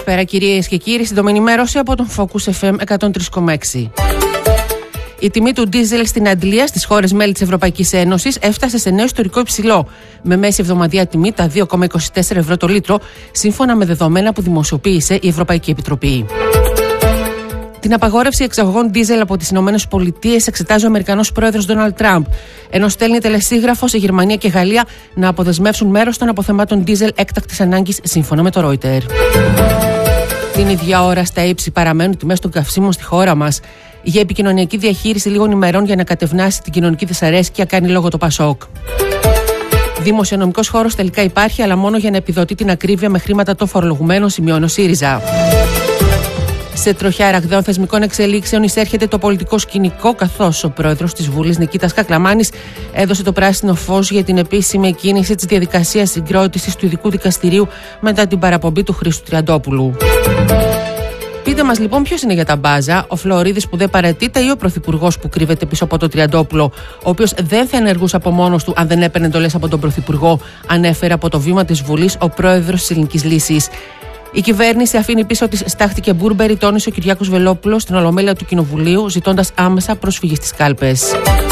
Καλησπέρα κυρίες και κύριοι, συντομμένη ενημέρωση από τον Focus FM 103,6. Η τιμή του ντίζελ στην Αντλία, στις χώρες μέλη της Ευρωπαϊκής Ένωσης, έφτασε σε νέο ιστορικό υψηλό, με μέση εβδομαδιαία τιμή τα 2,24 ευρώ το λίτρο, σύμφωνα με δεδομένα που δημοσιοποίησε η Ευρωπαϊκή Επιτροπή. Την απαγόρευση εξαγωγών ντίζελ από τις ΗΠΑ εξετάζει ο Αμερικανός πρόεδρος Ντόναλντ Τραμπ, ενώ στέλνει τελεσίγραφο σε Γερμανία και Γαλλία να αποδεσμεύσουν μέρος των αποθεμάτων ντίζελ έκτακτης ανάγκης, σύμφωνα με το Reuters. Την ίδια ώρα, στα ύψη παραμένουν τιμές των καυσίμων στη χώρα μας. Για επικοινωνιακή διαχείριση λίγων ημερών για να κατευνάσει την κοινωνική δυσαρέσκεια κάνει λόγο το ΠΑΣΟΚ. Δημοσιονομικός χώρος τελικά υπάρχει, αλλά μόνο για να επιδοτεί την ακρίβεια με χρήματα των φορολογουμένων, σημειώνει ο ΣΥΡΙΖΑ. Σε τροχιά ραγδαίων θεσμικών εξελίξεων εισέρχεται το πολιτικό σκηνικό, καθώς ο πρόεδρος της Βουλής Νικήτας Κακλαμάνης έδωσε το πράσινο φως για την επίσημη εκκίνηση της διαδικασίας συγκρότησης του ειδικού δικαστηρίου μετά την παραπομπή του Χρήστου Τριαντόπουλου. Πείτε μας λοιπόν ποιος είναι για τα μπάζα, ο Φλωρίδης που δεν παραιτείται ή ο πρωθυπουργός που κρύβεται πίσω από τον Τριαντόπουλο, ο οποίος δεν θα ενεργούσε από μόνος του αν δεν έπαιρνε εντολές από τον πρωθυπουργό, ανέφερε από το βήμα της Βουλής ο πρόεδρος της Ελληνικής Λύσης. Η κυβέρνηση αφήνει πίσω της στάχτη και Μπούρμπερι, τόνισε ο Κυριάκος Βελόπουλος στην Ολομέλεια του Κοινοβουλίου, ζητώντας άμεσα προσφυγή στις κάλπες.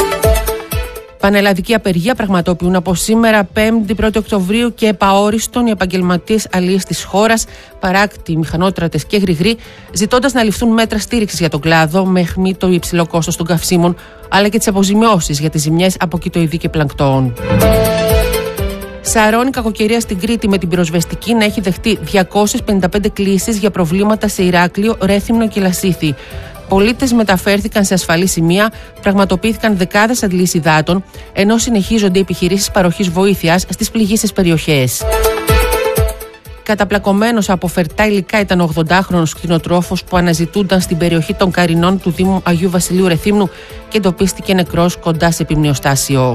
Πανελλαδική απεργία πραγματοποιούν από σήμερα 5η Οκτωβρίου και επαόριστον οι επαγγελματίες αλίες της χώρας, παράκτοι, μηχανότρατες και γρηγροί, ζητώντας να ληφθούν μέτρα στήριξης για τον κλάδο με αιχμή το υψηλό κόστος των καυσίμων, αλλά και τις αποζημιώσεις για τις ζημιές από κοιτοειδή και πλανκτόν. Σαρώνει κακοκαιρία στην Κρήτη, με την πυροσβεστική να έχει δεχτεί 255 κλήσεις για προβλήματα σε Ηράκλειο, Ρέθυμνο και Λασίθι. Πολίτες μεταφέρθηκαν σε ασφαλή σημεία, πραγματοποιήθηκαν δεκάδες αντλήσεις υδάτων, ενώ συνεχίζονται οι επιχειρήσεις παροχής βοήθειας στις πληγείσες περιοχές. Καταπλακωμένος από φερτά υλικά ήταν ο 80χρονος κτηνοτρόφος που αναζητούνταν στην περιοχή των Καρινών του Δήμου Αγίου Βασιλείου Ρεθύμνου και εντοπίστηκε νεκρός κοντά σε επιμνιοστάσιο.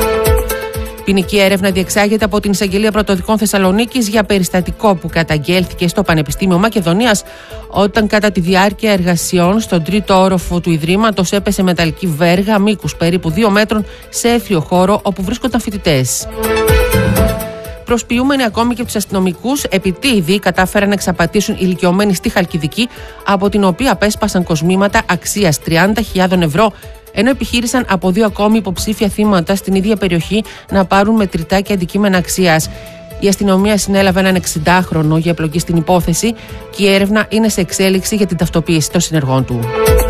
Ποινική έρευνα διεξάγεται από την Εισαγγελία Πρωτοδικών Θεσσαλονίκης για περιστατικό που καταγγέλθηκε στο Πανεπιστήμιο Μακεδονίας, όταν κατά τη διάρκεια εργασιών στον τρίτο όροφο του Ιδρύματος έπεσε μεταλλική βέργα μήκους περίπου 2 μέτρων σε έθριο χώρο όπου βρίσκονταν φοιτητές. Προσποιούμενοι ακόμη και τους αστυνομικούς επιτίδιοι κατάφεραν να εξαπατήσουν ηλικιωμένοι στη Χαλκιδική, από την οποία απέσπασαν κοσμήματα αξίας 30.000 ευρώ, ενώ επιχείρησαν από 2 ακόμη υποψήφια θύματα στην ίδια περιοχή να πάρουν μετρητά και αντικείμενα αξίας. Η αστυνομία συνέλαβε έναν 60χρονο για εμπλοκή στην υπόθεση και η έρευνα είναι σε εξέλιξη για την ταυτοποίηση των συνεργών του.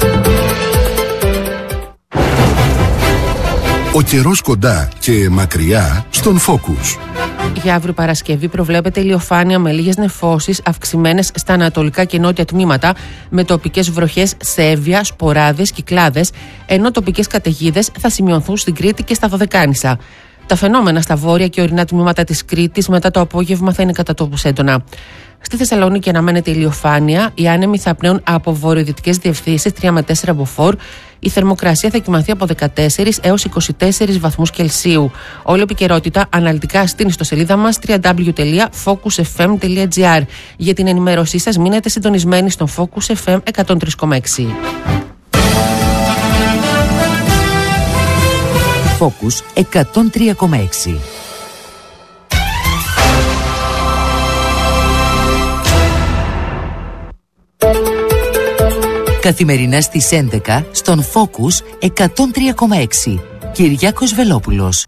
Ο καιρός κοντά και μακριά στον Focus. Για αύριο Παρασκευή προβλέπεται ηλιοφάνεια με λίγες νεφώσεις, αυξημένες στα ανατολικά και νότια τμήματα, με τοπικές βροχές σε Εύβοια, Σποράδες, Κυκλάδες, ενώ τοπικές καταιγίδες θα σημειωθούν στην Κρήτη και στα Δωδεκάνησα. Τα φαινόμενα στα βόρεια και ορεινά τμήματα της Κρήτης μετά το απόγευμα θα είναι κατά τόπους έντονα. Στη Θεσσαλονίκη αναμένεται ηλιοφάνεια, οι άνεμοι θα πνέουν από βορειοδυτικές διευθύνσεις 3 με 4 μποφόρ. Η θερμοκρασία θα κυμανθεί από 14 έως 24 βαθμούς Κελσίου. Όλη η επικαιρότητα αναλυτικά στην ιστοσελίδα μας www.focusfm.gr. Για την ενημέρωσή σας μείνετε συντονισμένοι στον Focus FM 103,6. Focus 103,6. Καθημερινά στις 11 στον Focus 103,6. Κυριάκος Βελόπουλος.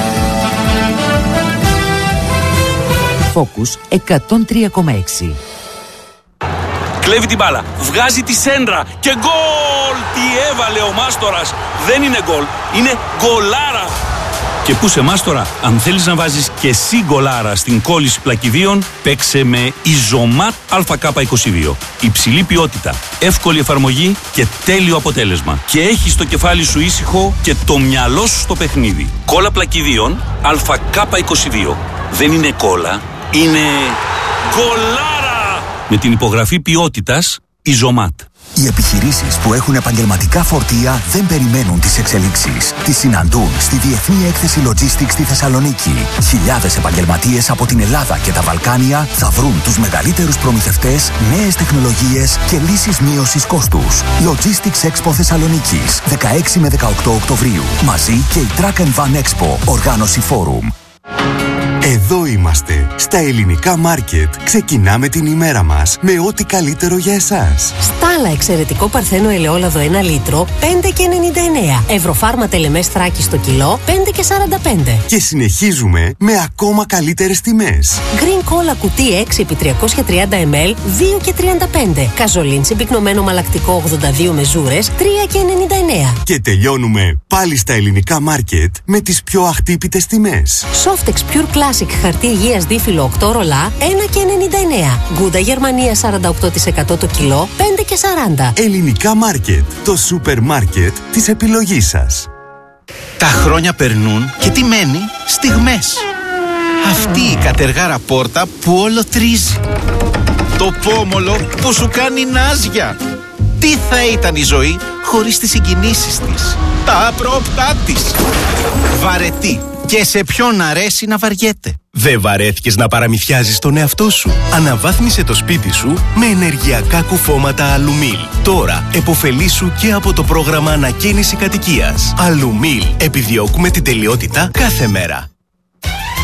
Focus 103,6. Κλέβει την μπάλα, βγάζει τη σέντρα και γκολ! Τι έβαλε ο Μάστορας! Δεν είναι γκολ, είναι γκολάρα! Και πού σε Μάστορα, αν θέλεις να βάζεις και εσύ γκολάρα στην κόλληση πλακιδίων, παίξε με Ιζωμάτ ΑΚ22. Υψηλή ποιότητα, εύκολη εφαρμογή και τέλειο αποτέλεσμα. Και έχεις το κεφάλι σου ήσυχο και το μυαλό σου στο παιχνίδι. Κόλλα πλακιδίων ΑΚ22. Δεν είναι κόλλα, είναι γκολάρα! Με την υπογραφή ποιότητας Ιζωμάτ. Οι επιχειρήσεις που έχουν επαγγελματικά φορτία δεν περιμένουν τις εξελίξεις. Τις συναντούν στη Διεθνή Έκθεση Logistics στη Θεσσαλονίκη. Χιλιάδες επαγγελματίες από την Ελλάδα και τα Βαλκάνια θα βρουν τους μεγαλύτερους προμηθευτές, νέες τεχνολογίες και λύσεις μείωσης κόστους. Logistics Expo Θεσσαλονίκης, 16 με 18 Οκτωβρίου. Μαζί και η Truck and Van Expo, οργάνωση Forum. Εδώ είμαστε, στα Ελληνικά Μάρκετ. Ξεκινάμε την ημέρα μας με ό,τι καλύτερο για εσάς. Στάλα εξαιρετικό παρθένο ελαιόλαδο 1 λίτρο, 5,99. Ευρωφάρμα τελεμές Θράκη στο κιλό, 5,45. Και συνεχίζουμε με ακόμα καλύτερες τιμές. Green Cola κουτί 6x330 ml, 2,35. Καζολίν συμπυκνωμένο μαλακτικό 82 μεζούρες, 3,99. Και τελειώνουμε πάλι στα Ελληνικά Μάρκετ με τις πιο αχτύπητες τιμές. Softex Pure Classic χαρτί υγείας δίφυλλο 8 ρολά, 1,99. Γκούντα Γερμανία 48% το κιλό, 5,40. Ελληνικά Μάρκετ, το σούπερ μάρκετ της επιλογής σας. Τα χρόνια περνούν και τι μένει? Στιγμές. Αυτή η κατεργάρα πόρτα που όλο τρίζει. Το πόμολο που σου κάνει νάζια. Τι θα ήταν η ζωή χωρίς τις συγκινήσεις της, τα απρόπτά της. Βαρετή. Και σε ποιον αρέσει να βαριέται. Δεν βαρέθηκες να παραμυθιάζεις τον εαυτό σου? Αναβάθμισε το σπίτι σου με ενεργειακά κουφώματα Αλουμίλ. Τώρα επωφελήσου και από το πρόγραμμα ανακαίνιση κατοικίας. Αλουμίλ. Επιδιώκουμε την τελειότητα κάθε μέρα.